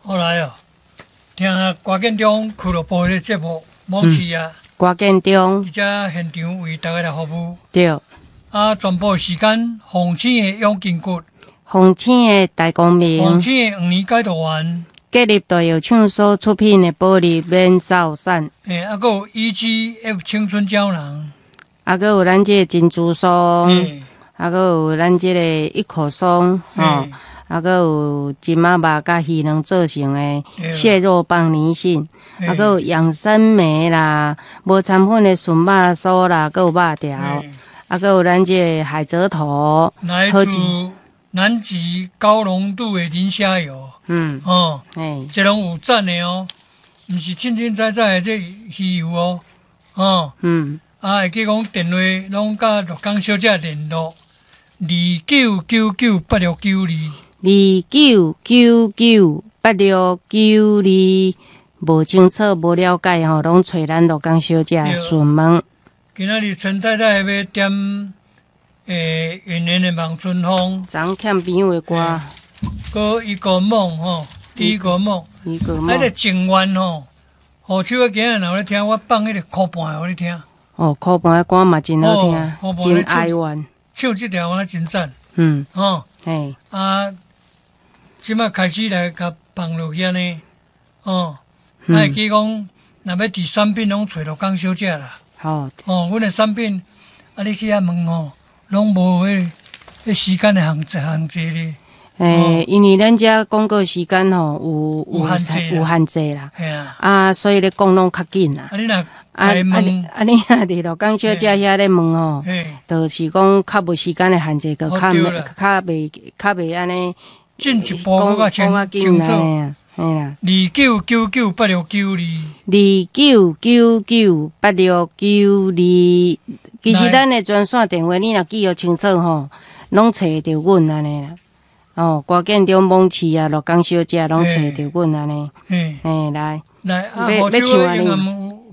后来哦，听郭建中俱乐部的节目网市啊， 郭建中伊只现场为大家来服务。 对， 啊，全部时间洪青的永筋骨， 洪青的大光洪明， 青的黄年解读员， 建立大药厂所出品的保利免扫散， 啊，还有 EGF 青春胶囊， 啊，佮有咱这个珍珠霜， 嘿， 啊，佮有咱这个一口松，吼、 嘿啊，佮有金马肉甲鱼卵做成的对蟹肉棒泥性， 嘿啊，佮有养生梅啦，无掺粉的纯肉酥啦，佮有肉条，啊， 嘿佮有咱这个海蜇头， 来好自南极高浓度的磷虾油， 嗯， 哦， 哎， 这拢有赞的哦，毋是清清彩彩的这鱼油哦，哦， 嗯， 啊，会记讲电话拢甲陆江小姐联络29998692。 29998692，无清楚无了解吼，拢找咱陆江小姐对询问。 今仔日陈太太要点云南的望春风， 昨欠朋友的歌， 搁一个梦吼，第一个梦， 一个啊，个梦情愿吼，好手啊，今日若有咧听，我放迄个酷伴互你听， 哦，苦伴的歌嘛真好听， 苦伴真哀怨。 唱即条我真赞， 嗯， 吼嘿， 啊，即马开始来甲放落去安尼，哦，啊，会记讲，若要伫产品拢找陆江小姐啦。 好， 哦，阮的产品，啊，你去遐问吼，拢无迄时间的限制咧。 因为咱遮广告时间吼有限制啦有限制啦， 系啊， 啊，所以咧讲拢较紧啦。 啊，你若啊来问， 你若伫陆江小姐遐咧问吼， 嘿， 就是讲较无时间的限制，就较好对啦袂安尼进一步搁较讲较清紧安楚。 尼啊，嘿啦。 29998692， 29998692，其实咱的专线电话你若记号清楚吼，拢找着阮安尼啦。哦，郭建中网市啊，陆江小姐拢找着阮安尼。 嘿， 嘿，来， 来啊， 要好手唱啊你的英文